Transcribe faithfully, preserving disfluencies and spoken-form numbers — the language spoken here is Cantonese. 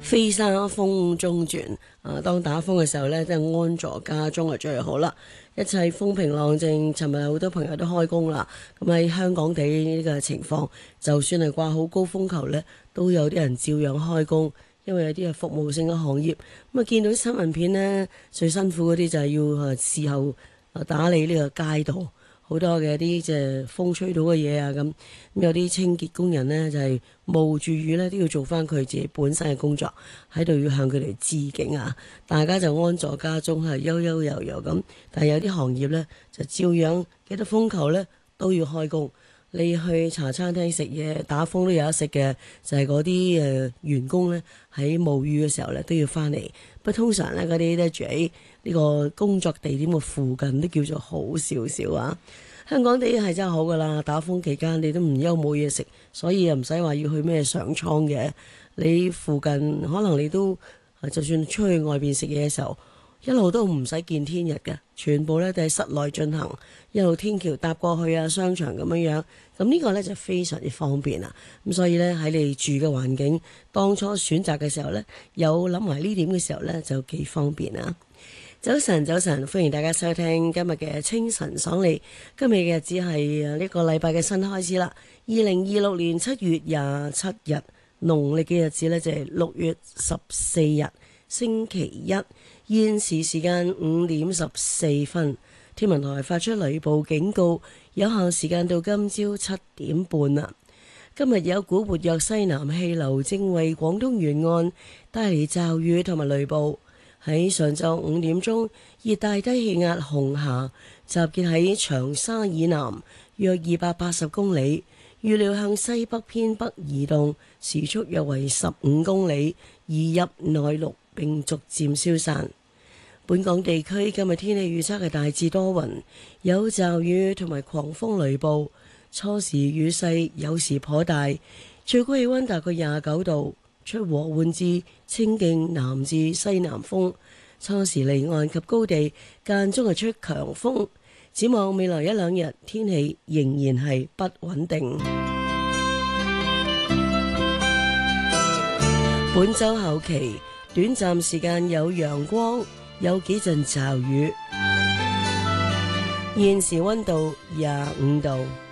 飛沙風中轉啊！當打風嘅時候呢，即係安坐家中係最好啦。一切風平浪靜，尋日好多朋友都開工啦。咁喺香港地呢個情況，就算係掛好高風球呢，都有啲人照樣開工，因為有啲係服務性嘅行業。咁啊，見到啲新聞片呢，最辛苦嗰啲就係要啊事後啊打理呢個街道。好多嘅啲即係風吹到嘅嘢啊，咁咁有啲清潔工人呢，就係冒住雨呢，都要做翻佢自己本身嘅工作，喺度要向佢哋致敬啊！大家就安坐家中係悠悠悠悠咁，但係有啲行業呢，就照樣幾多風球呢，都要開工。你去茶餐廳食嘢，打風都有得食嘅，就係嗰啲誒員工呢，喺冒雨嘅時候呢，都要翻嚟。不過通常呢，嗰啲咧住喺呢個工作地點嘅附近都叫做好少少啊。香港地係真係好噶啦，打風期間你都唔憂冇嘢食，所以又唔使話要去咩上倉嘅。你附近可能你都就算出去外邊食嘢嘅時候，一路都唔使見天日嘅，全部咧都喺室內進行，一路天橋搭過去啊，商場咁樣樣。咁呢個呢就非常之方便啊。咁所以呢，喺你住嘅環境，當初選擇嘅時候呢，有諗埋呢點嘅時候呢，就幾方便啊。早晨，早晨，歡迎大家收聽今日嘅清晨爽利。今日嘅日子係呢個禮拜嘅新開始啦。二零二六年七月廿七日，農曆嘅日子呢，就係六月十四日，星期一。現時時間五點十四分，天文台發出雷暴警告，有效時間到今朝七點半啦。今日有股活躍西南氣流正為廣東沿岸帶嚟驟雨同埋雷暴。喺上晝五點鐘，熱帶低氣壓紅霞集結喺長沙以南約二百八十公里，預料向西北偏北移動，時速約為十五公里，移入內陸並逐漸消散。本港地區今日天氣預測係大致多雲，有驟雨同埋狂風雷暴，初時雨勢有時頗大，最高氣溫大概廿九度。出和緩至清勁南至西南風，初時離岸及高地間中係出強風。展望未來一兩日天氣仍然係不穩定。本週後期短暫時間有陽光，有幾陣驟雨。現時溫度廿五度。